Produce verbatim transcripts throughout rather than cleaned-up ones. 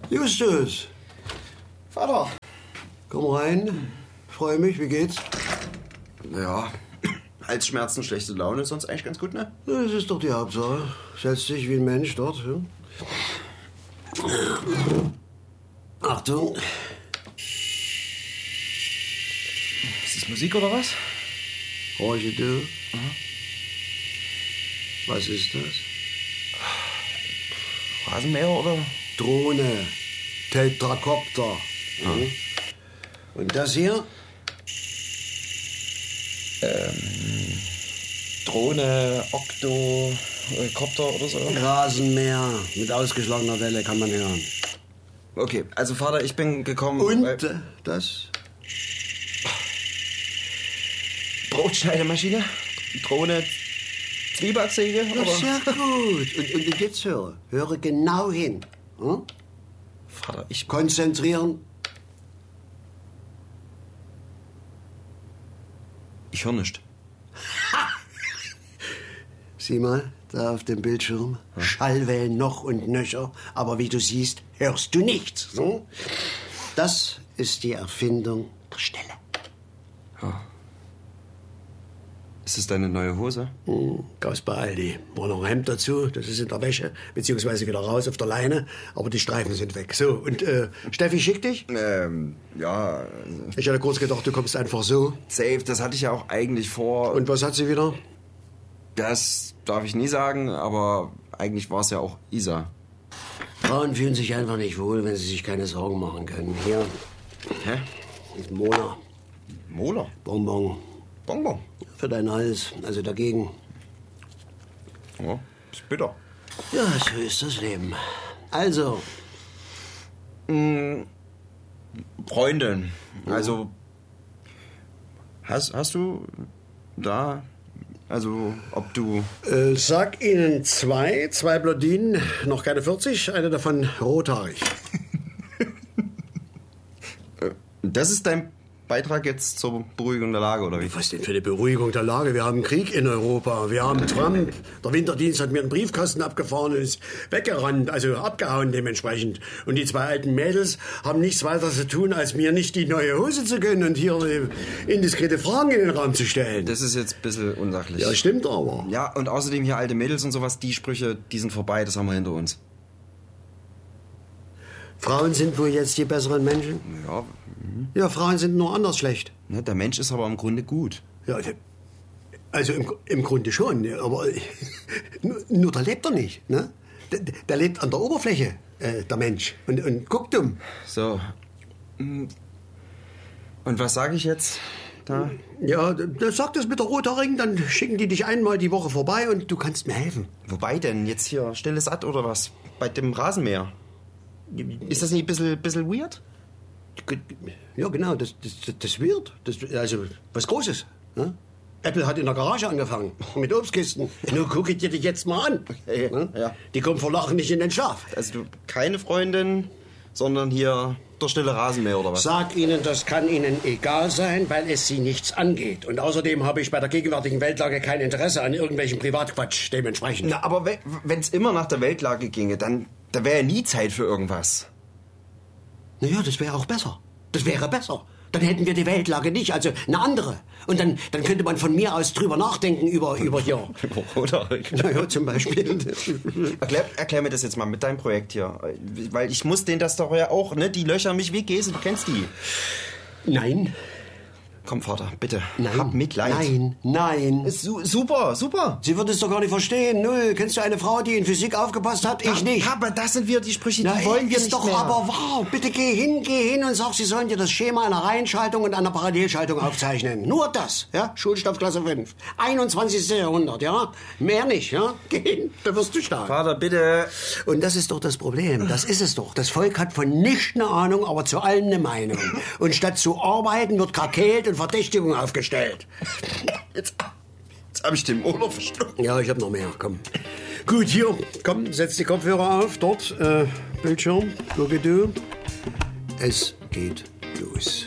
Justus. Vater. Komm rein. Freue mich, wie geht's? Ja, Halsschmerzen, schlechte Laune, sonst eigentlich ganz gut, ne? Das ist doch die Hauptsache. Setz dich wie ein Mensch dort. Ja? Achtung. Ist das Musik oder was? Horche du. Mhm. Was ist das? Rasenmäher oder? Drohne. Tetrakopter. Mhm. Und das hier? Ähm, Drohne, Okto, äh, Kopter oder so? Rasenmäher. Mit ausgeschlagener Welle kann man hören. Okay, also Vater, ich bin gekommen... Und äh, das? Brotschneidemaschine, Drohne, Zwiebacksäge. Ja, sehr gut. Und, und jetzt höre. Höre genau hin. Hm? Vater, ich... Konzentrieren. Ich höre nicht. Sieh mal, da auf dem Bildschirm. Hm? Schallwellen noch und nöcher. Aber wie du siehst, hörst du nichts. Hm? Das ist die Erfindung der Stille. Ja. Ist das deine neue Hose? Hm, gab's bei Aldi. War noch ein Hemd dazu, das ist in der Wäsche, beziehungsweise wieder raus auf der Leine, aber die Streifen sind weg. So, und äh, Steffi schickt dich? Ähm, ja... Ich hatte kurz gedacht, du kommst einfach so. Safe, das hatte ich ja auch eigentlich vor. Und was hat sie wieder? Das darf ich nie sagen, aber eigentlich war es ja auch Isa. Frauen fühlen sich einfach nicht wohl, wenn sie sich keine Sorgen machen können. Hier. Hä? Mola. Mola? Bonbon. Bonbon? Für deinen Hals, also dagegen. Oh, ist bitter. Ja, so ist das Leben. Also. Hm, Freundin. Also. Hast, hast du da. Also, ob du. Äh, sag Ihnen zwei, zwei Blondinen, noch keine vierzig, eine davon rothaarig. Das ist dein Beitrag jetzt zur Beruhigung der Lage, oder wie? Was denn für eine Beruhigung der Lage? Wir haben Krieg in Europa. Wir haben Trump. Der Winterdienst hat mir einen Briefkasten abgefahren und ist weggerannt, also abgehauen dementsprechend. Und die zwei alten Mädels haben nichts weiter zu tun, als mir nicht die neue Hose zu gönnen und hier indiskrete Fragen in den Raum zu stellen. Das ist jetzt ein bisschen unsachlich. Ja, stimmt aber. Ja, und außerdem hier alte Mädels und sowas, die Sprüche, die sind vorbei, das haben wir hinter uns. Frauen sind wohl jetzt die besseren Menschen? Ja. Mhm. Ja, Frauen sind nur anders schlecht. Ne, der Mensch ist aber im Grunde gut. Ja, also im, im Grunde schon, aber nur, nur da lebt er nicht. Ne? Der, der lebt an der Oberfläche, äh, der Mensch, und, und guckt dumm. So. Und was sage ich jetzt da? Ja, sag das mit der Rothaarigen, dann schicken die dich einmal die Woche vorbei und du kannst mir helfen. Wobei denn? Jetzt hier stilles Ad oder was? Bei dem Rasenmäher. Ist das nicht ein bisschen, bisschen weird? Ja, genau, das, das, das wird. Das, also, was Großes. Ne? Apple hat in der Garage angefangen, mit Obstkisten. Nur guck dir dich jetzt mal an. Okay, ne? ja. Die kommen vor Lachen nicht in den Schlaf. Also du, keine Freundin, sondern hier der stille Rasenmäher oder was? Sag Ihnen, das kann Ihnen egal sein, weil es Sie nichts angeht. Und außerdem habe ich bei der gegenwärtigen Weltlage kein Interesse an irgendwelchem Privatquatsch dementsprechend. Na, aber wenn es immer nach der Weltlage ginge, dann da wäre ja nie Zeit für irgendwas. Naja, das wäre auch besser. Das wäre besser. Dann hätten wir die Weltlage nicht, also eine andere. Und dann, dann könnte man von mir aus drüber nachdenken über, über hier. Oder? Naja, zum Beispiel. Erklär, erklär mir das jetzt mal mit deinem Projekt hier. Weil ich muss denen das doch ja auch, ne? Die löchern mich wie Käse, du kennst die. Nein. Komm, Vater, bitte. Nein. Hab Mitleid. Nein, nein. Ist su super, super. Sie wird es doch gar nicht verstehen. Null. Kennst du eine Frau, die in Physik aufgepasst hat? Ich nicht. Aber das sind wieder die Sprüche, Na, die wollen wir ist nicht doch mehr. aber wahr. Bitte geh hin, geh hin und sag, Sie sollen dir das Schema einer Reihenschaltung und einer Parallelschaltung aufzeichnen. Nur das, ja? Schulstoff Klasse fünf. einundzwanzigsten Jahrhundert, ja? Mehr nicht, ja? Geh hin, da wirst du stark. Vater, bitte. Und das ist doch das Problem. Das ist es doch. Das Volk hat von nichts eine Ahnung, aber zu allem eine Meinung. Und statt zu arbeiten wird krakeelt und Verdächtigung aufgestellt. Jetzt, jetzt habe ich den Motor verstimmt. Ja, ich habe noch mehr. Komm. Gut, hier. Komm, setz die Kopfhörer auf. Dort, äh, Bildschirm. Gucke du. Es geht los.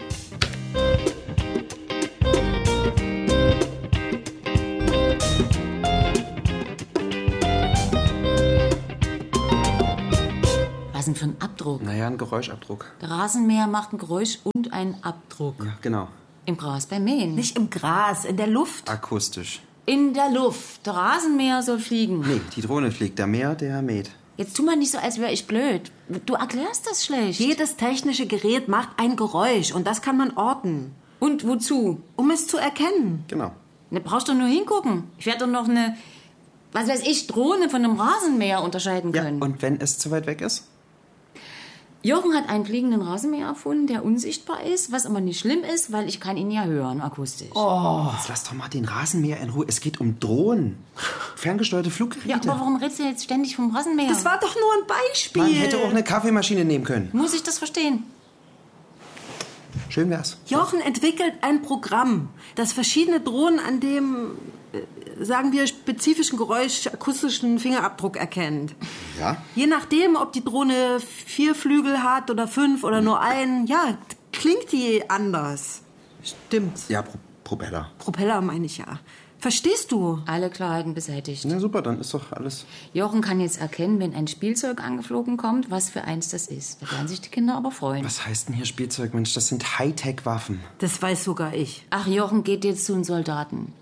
Was denn für ein Abdruck? Naja, ein Geräuschabdruck. Der Rasenmäher macht ein Geräusch und einen Abdruck. Ja, genau. Im Gras beim Mähen. Nicht im Gras, in der Luft. Akustisch. In der Luft. Der Rasenmäher soll fliegen. Nee, die Drohne fliegt. Der Mäher, der mäht. Jetzt tu mal nicht so, als wäre ich blöd. Du erklärst das schlecht. Jedes technische Gerät macht ein Geräusch und das kann man orten, Und wozu? um es zu erkennen. Genau. Ne, brauchst doch nur hingucken. Ich werde doch noch eine, was weiß ich, Drohne von einem Rasenmäher unterscheiden Ja, können. und wenn es zu weit weg ist? Jochen hat einen fliegenden Rasenmäher erfunden, der unsichtbar ist, was aber nicht schlimm ist, weil ich kann ihn ja hören, akustisch. Oh. Jetzt lass doch mal den Rasenmäher in Ruhe. Es geht um Drohnen. Ferngesteuerte Fluggeräte. Ja, aber warum redest du jetzt ständig vom Rasenmäher? Das war doch nur ein Beispiel. Man hätte auch eine Kaffeemaschine nehmen können. Muss ich das verstehen? Schön wär's. Jochen entwickelt ein Programm, das verschiedene Drohnen an dem, äh, sagen wir, spezifischen Geräusch akustischen Fingerabdruck erkennt. Ja? Je nachdem, ob die Drohne vier Flügel hat oder fünf oder nur einen, ja, klingt die anders. Stimmt's. Ja, Pro Propeller. Propeller meine ich ja. Verstehst du? Alle Klarheiten beseitigt. Na super, dann ist doch alles... Jochen kann jetzt erkennen, wenn ein Spielzeug angeflogen kommt, was für eins das ist. Da werden sich die Kinder aber freuen. Was heißt denn hier Spielzeug, Mensch? Das sind Hightech-Waffen. Das weiß sogar ich. Ach, Jochen geht jetzt zu den Soldaten.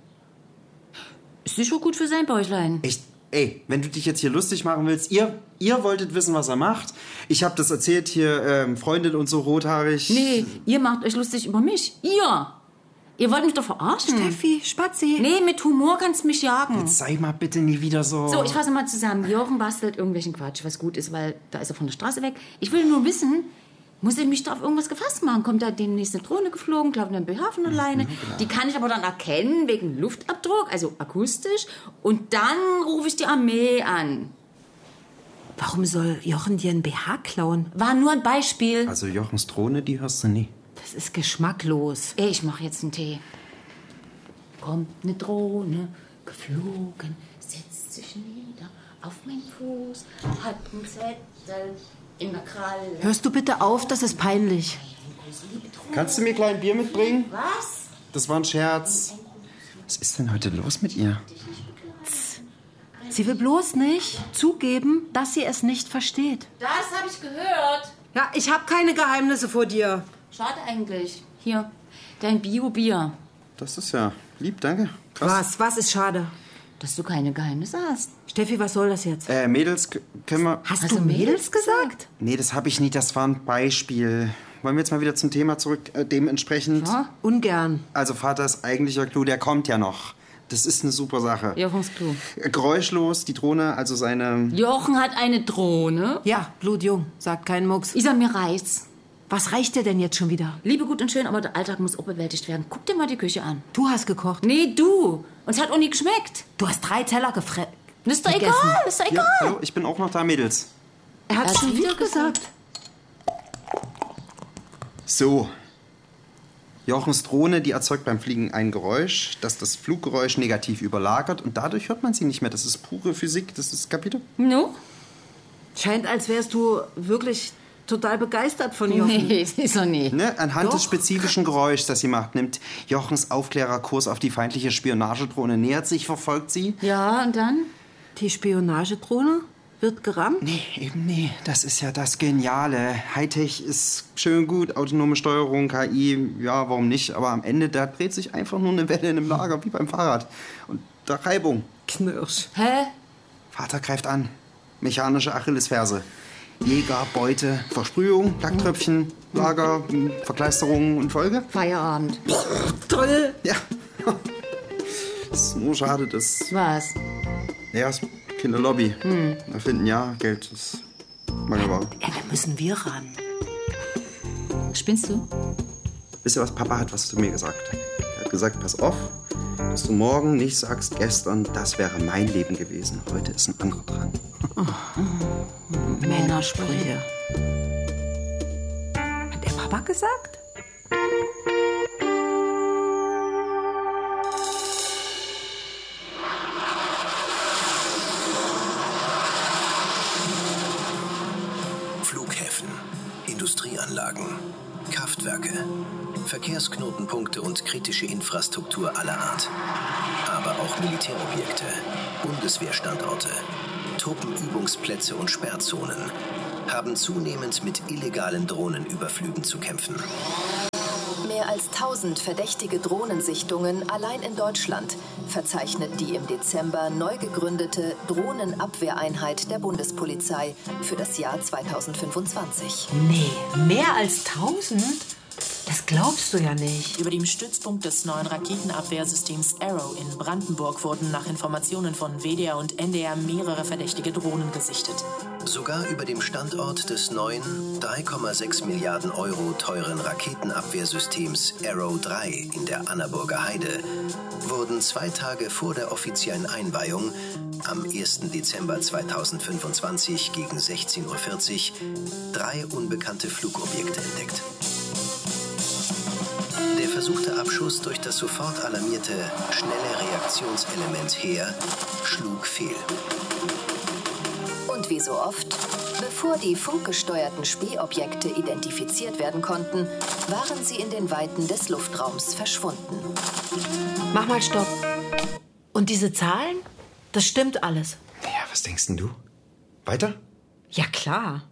Ist sicher gut für sein Bäuchlein. Echt? Ey, wenn du dich jetzt hier lustig machen willst, ihr, ihr wolltet wissen, was er macht. Ich habe das erzählt hier, ähm, Freundin und so rothaarig. Nee, ihr macht euch lustig über mich. Ihr! Ihr wollt mich doch verarschen. Steffi, Spazi. Nee, mit Humor kannst du mich jagen. Jetzt sei mal bitte nie wieder so... So, ich fasse mal zusammen. Jochen bastelt irgendwelchen Quatsch, was gut ist, weil da ist er von der Straße weg. Ich will nur wissen, muss ich mich da auf irgendwas gefasst machen? Kommt da demnächst eine Drohne geflogen, glaubt ein B H von alleine? Genau. Die kann ich aber dann erkennen wegen Luftabdruck, also akustisch. Und dann rufe ich die Armee an. Warum soll Jochen dir ein B H klauen? War nur ein Beispiel. Also Jochens Drohne, die hörst du nie. Das ist geschmacklos. Ich mache jetzt einen Tee. Kommt eine Drohne, geflogen, setzt sich nieder auf meinen Fuß, hat einen Zettel in der Kralle. Hörst du bitte auf, das ist peinlich. Kannst du mir klein Bier mitbringen? Was? Das war ein Scherz. Was ist denn heute los mit ihr? Sie will bloß nicht zugeben, dass sie es nicht versteht. Das habe ich gehört. Ja, ich habe keine Geheimnisse vor dir. Schade eigentlich. Hier, dein Bio-Bier. Das ist ja lieb, danke. Krass. Was? Was ist schade? Dass du keine Geheimnisse hast. Steffi, was soll das jetzt? Äh, Mädels, k- können wir... Hast, Hast du du Mädels Mädels gesagt? Nee, das habe ich nicht, das war ein Beispiel. Wollen wir jetzt mal wieder zum Thema zurück, äh, dementsprechend... Ja? Ungern. Also Vaters eigentlicher Clou, der kommt ja noch. Das ist eine super Sache. Jochens Clou. Äh, Geräuschlos, die Drohne, also seine... Jochen hat eine Drohne. Ja, blutjung. Sagt kein Mucks. Isa, mir reicht's. Was reicht dir denn jetzt schon wieder? Liebe, gut und schön, aber der Alltag muss auch bewältigt werden. Guck dir mal die Küche an. Du hast gekocht. Nee, du. Und es hat auch nie geschmeckt. Du hast drei Teller gefre... Das ist doch Gegessen. egal, ist doch Ja, egal. hallo, ich bin auch noch da, Mädels. Er hat Er schon hat's wieder wieder gesagt. So. Jochens Drohne, die erzeugt beim Fliegen ein Geräusch, das das Fluggeräusch negativ überlagert und dadurch hört man sie nicht mehr. Das ist pure Physik, das ist Kapitel. No? Scheint, als wärst du wirklich total begeistert von Jochen. Nee, ist er nie. Ne? Anhand Doch. des spezifischen Geräuschs, das sie macht, nimmt Jochens Aufklärerkurs auf die feindliche Spionagedrohne, nähert sich, verfolgt sie. Ja, und dann? Die Spionagedrohne wird gerammt? Nee, eben nee. Das ist ja das Geniale. Hightech ist schön gut, autonome Steuerung, K I, ja, warum nicht? Aber am Ende, da dreht sich einfach nur eine Welle in einem Lager, wie beim Fahrrad. Und da Reibung. Knirsch. Hä? Vater greift an. Mechanische Achillesferse. Jäger, Beute, Versprühung, Lacktröpfchen, Lager, Verkleisterung und Folge. Feierabend. Toll. Ja. Es ist nur schade, dass... Was? Ja, es ist keine Lobby. Hm. Erfinden, ja, Geld ist Mangelware. Ja, da müssen wir ran. Spinnst du? Wisst ihr was? Papa hat was zu mir gesagt. Er hat gesagt, pass auf, dass du morgen nicht sagst, gestern, das wäre mein Leben gewesen. Heute ist ein anderer dran. Männersprüche. Hat er Papa gesagt? Flughäfen, Industrieanlagen, Kraftwerke, Verkehrsknotenpunkte und kritische Infrastruktur aller Art. Aber auch Militärobjekte, Bundeswehrstandorte, Truppenübungsplätze und Sperrzonen haben zunehmend mit illegalen Drohnenüberflügen zu kämpfen. Mehr als tausend verdächtige Drohnensichtungen allein in Deutschland verzeichnet die im Dezember neu gegründete Drohnenabwehreinheit der Bundespolizei für das Jahr zweitausendfünfundzwanzig. Nee, mehr als tausend? Das glaubst du ja nicht. Über dem Stützpunkt des neuen Raketenabwehrsystems Arrow in Brandenburg wurden nach Informationen von W D R und N D R mehrere verdächtige Drohnen gesichtet. Sogar über dem Standort des neuen drei Komma sechs Milliarden Euro teuren Raketenabwehrsystems Arrow drei in der Annaburger Heide wurden zwei Tage vor der offiziellen Einweihung am ersten Dezember zweitausendfünfundzwanzig gegen sechzehn Uhr vierzig drei unbekannte Flugobjekte entdeckt. Der versuchte Abschuss durch das sofort alarmierte schnelle Reaktionselement Heer schlug fehl. Und wie so oft, bevor die funkgesteuerten Spähobjekte identifiziert werden konnten, waren sie in den Weiten des Luftraums verschwunden. Mach mal Stopp. Und diese Zahlen? Das stimmt alles. Ja, was denkst denn du? Weiter? Ja, klar.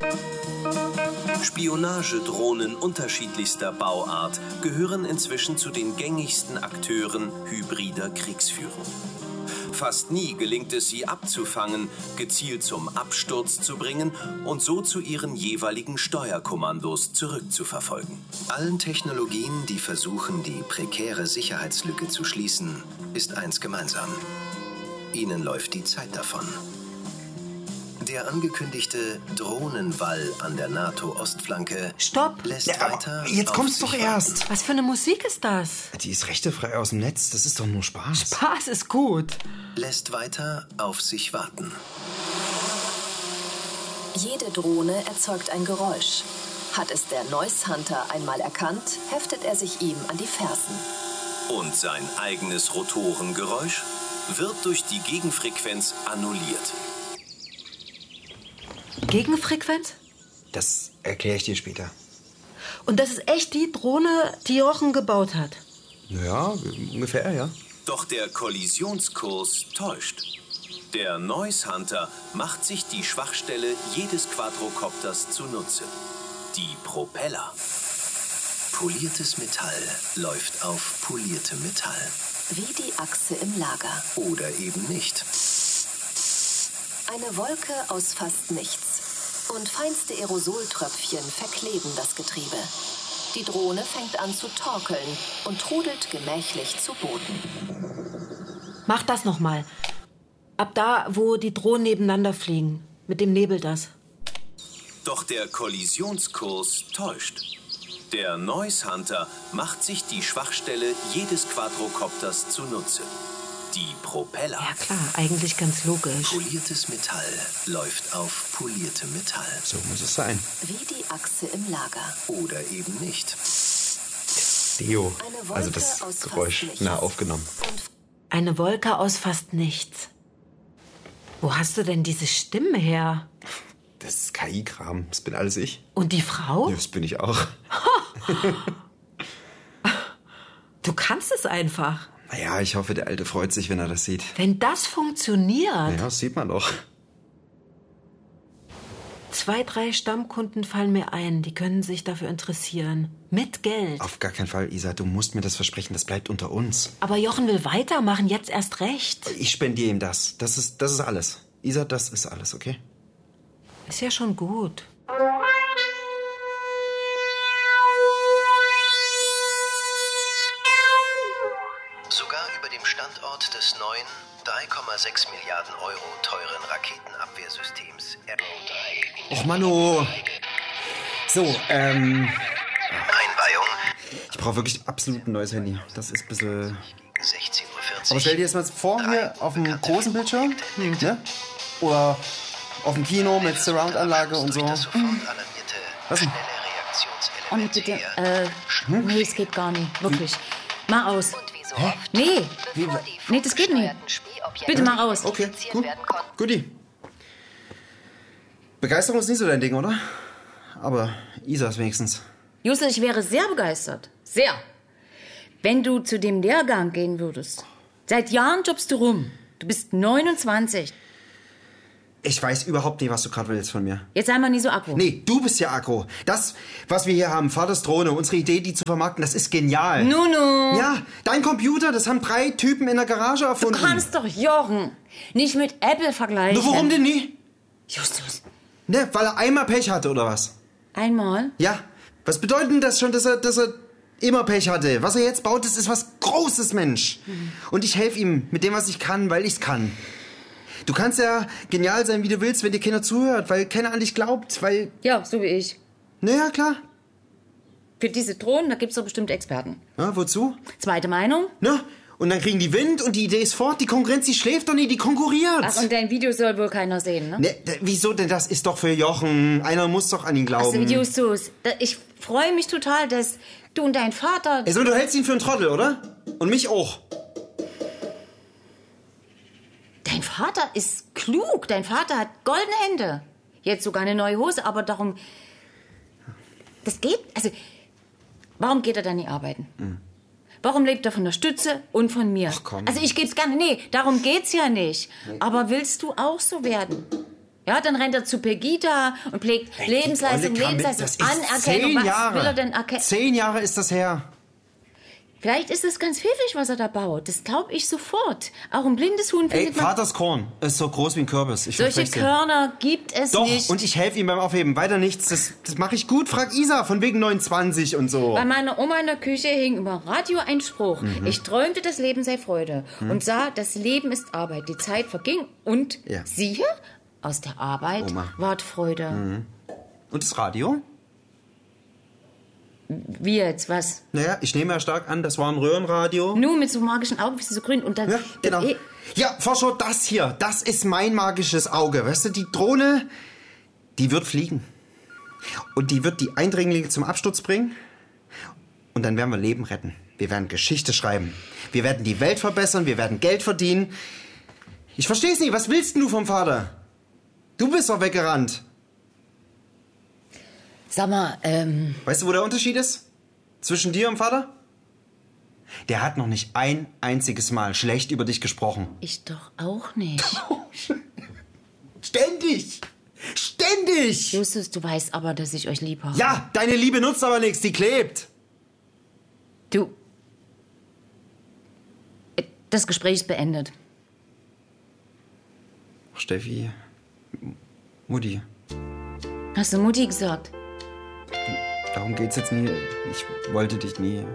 Spionagedrohnen unterschiedlichster Bauart gehören inzwischen zu den gängigsten Akteuren hybrider Kriegsführung. Fast nie gelingt es, sie abzufangen, gezielt zum Absturz zu bringen und so zu ihren jeweiligen Steuerkommandos zurückzuverfolgen. Allen Technologien, die versuchen, die prekäre Sicherheitslücke zu schließen, ist eins gemeinsam. Ihnen läuft die Zeit davon. Der angekündigte Drohnenwall an der NATO-Ostflanke Stopp! lässt Ja, weiter jetzt auf kommt's sich doch erst. warten. Was für eine Musik ist das? Die ist rechtefrei aus dem Netz. Das ist doch nur Spaß. Spaß ist gut. Lässt weiter auf sich warten. Jede Drohne erzeugt ein Geräusch. Hat es der Noise Hunter einmal erkannt, heftet er sich ihm an die Fersen. Und sein eigenes Rotorengeräusch wird durch die Gegenfrequenz annulliert. Gegenfrequenz? Das erkläre ich dir später. Und das ist echt die Drohne, die Jochen gebaut hat. Ja, ungefähr, ja. Doch der Kollisionskurs täuscht. Der Noise Hunter macht sich die Schwachstelle jedes Quadrocopters zunutze. Die Propeller. Poliertes Metall läuft auf poliertem Metall. Wie die Achse im Lager. Oder eben nicht. Eine Wolke aus fast nichts. Und feinste Aerosoltröpfchen verkleben das Getriebe. Die Drohne fängt an zu torkeln und trudelt gemächlich zu Boden. Mach das nochmal. Ab da, wo die Drohnen nebeneinander fliegen. Mit dem Nebel das. Doch der Kollisionskurs täuscht. Der Noise Hunter macht sich die Schwachstelle jedes Quadrocopters zunutze. Die Propeller. Ja klar, eigentlich ganz logisch. Poliertes Metall läuft auf poliertem Metall. So muss es sein. Wie die Achse im Lager. Oder eben nicht. Deo. Eine Wolke Also das aus Geräusch fast nichts. nah aufgenommen. Eine Wolke aus fast nichts. Wo hast du denn diese Stimme her? Das ist K I-Kram. Das bin alles ich. Und die Frau? Ja, das bin ich auch. Du kannst es einfach. Naja, ich hoffe, der Alte freut sich, wenn er das sieht. Wenn das funktioniert. Ja, das sieht man doch. Zwei, drei Stammkunden fallen mir ein, die können sich dafür interessieren. Mit Geld. Auf gar keinen Fall, Isa. Du musst mir das versprechen, das bleibt unter uns. Aber Jochen will weitermachen, jetzt erst recht. Ich spendiere ihm das. Das ist, das ist alles. Isa, das ist alles, okay? Ist ja schon gut. Sogar über dem Standort des neuen drei Komma sechs Milliarden Euro teuren Raketenabwehrsystems Arrow drei. Och, Mano. So, ähm... Einweihung Ich brauche wirklich absolut ein neues Handy. Das ist ein bisschen... sechzehn Uhr vierzig. Aber stell dir jetzt mal vor, hier auf dem großen Bildschirm, ne? Oder auf dem Kino mit Surround-Anlage und so. Das sofort alarmierte Was denn? schnelle Oh, nee, Reaktionselement bitte. Heer. Äh, nee, es geht gar nicht. Wirklich. Mal aus. Und wie so oft, Nee. bevor die Nee, das geht nicht. funkgesteuerten Spähobjekte Bitte mal raus. Okay, identifiziert gut. werden konnten. Guti. Begeisterung ist nicht so dein Ding, oder? Aber Isas wenigstens. Justus, ich wäre sehr begeistert. Sehr. Wenn du zu dem Lehrgang gehen würdest. Seit Jahren jobbst du rum. Du bist neunundzwanzig. Ich weiß überhaupt nicht, was du gerade willst von mir. Jetzt sei mal nicht so aggro. Nee, du bist ja aggro. Das, was wir hier haben, Vaters Drohne, unsere Idee, die zu vermarkten, das ist genial. Nu, nu. Ja, dein Computer, das haben drei Typen in der Garage erfunden. Du kannst doch Jochen nicht mit Apple vergleichen. Nur warum denn nie? Justus. Ne, weil er einmal Pech hatte, oder was? Einmal? Ja. Was bedeutet denn das schon, dass er, dass er immer Pech hatte? Was er jetzt baut, das ist was Großes, Mensch. Mhm. Und ich helfe ihm mit dem, was ich kann, weil ich's kann. Du kannst ja genial sein, wie du willst, wenn dir keiner zuhört, weil keiner an dich glaubt, weil... Ja, so wie ich. Naja, klar. Für diese Drohnen, da gibt's doch bestimmt Experten. Ja, wozu? Zweite Meinung? Na, und dann kriegen die Wind und die Idee ist fort. Die Konkurrenz, die schläft doch nie, die konkurriert. Ach, und dein Video soll wohl keiner sehen, ne? Ne, d- wieso denn? Das ist doch für Jochen. Einer muss doch an ihn glauben. Also, Justus, da- ich freue mich total, dass du und dein Vater... Also, du hältst ihn für einen Trottel, oder? Und mich auch. Dein Vater ist klug. Dein Vater hat goldene Hände. Jetzt sogar eine neue Hose, aber darum... Das geht... Also, warum geht er dann nicht arbeiten? Mhm. Warum lebt er von der Stütze und von mir? Ach komm. Also ich geb's gerne... Nee, darum geht's ja nicht. Nee. Aber willst du auch so werden? Ja, dann rennt er zu Pegida und pflegt Hey, Lebensleistung, die Olle kam mit- Lebensleistung, das ist Anerkennung. zehn Was Jahre. will er denn erkennen? Zehn Jahre ist das her. Vielleicht ist es ganz pfiffig, was er da baut. Das glaube ich sofort. Auch ein blindes Huhn Ey, findet man... Vaters Korn ist so groß wie ein Kürbis. Ich Solche verspreche dir. Körner gibt es Doch, nicht. und ich helfe ihm beim Aufheben. Weiter nichts. Das, das mache ich gut. Frag Isa, von wegen neunundzwanzig und so. Bei meiner Oma in der Küche hing über Radio ein Spruch. Mhm. Ich träumte, das Leben sei Freude. Und sah, das Leben ist Arbeit. Die Zeit verging. Und Ja. siehe, aus der Arbeit Oma. ward Freude. Mhm. Und das Radio? Wie jetzt, was? Naja, ich nehme ja stark an, das war ein Röhrenradio. Nur mit so magischen Augen, wie sie so grün. Und dann... Ja, genau. Eh- Ja, Forscher, das hier, das ist mein magisches Auge. Weißt du, die Drohne, die wird fliegen. Und die wird die Eindringlinge zum Absturz bringen. Und dann werden wir Leben retten. Wir werden Geschichte schreiben. Wir werden die Welt verbessern, wir werden Geld verdienen. Ich versteh's nicht, was willst denn du vom Vater? Du bist doch weggerannt. Sag mal, ähm... Weißt du, wo der Unterschied ist? Zwischen dir und dem Vater? Der hat noch nicht ein einziges Mal schlecht über dich gesprochen. Ich doch auch nicht. Ständig! Ständig! Justus, du weißt aber, dass ich euch lieb habe. Ja, deine Liebe nutzt aber nichts, die klebt. Du... Das Gespräch ist beendet. Steffi, Mutti, Hast du Mutti gesagt? darum geht's jetzt nie. Ich wollte dich nie.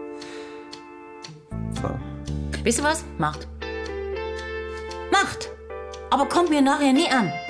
Ver- Weißt du was? Macht. Macht! Aber kommt mir nachher nie an.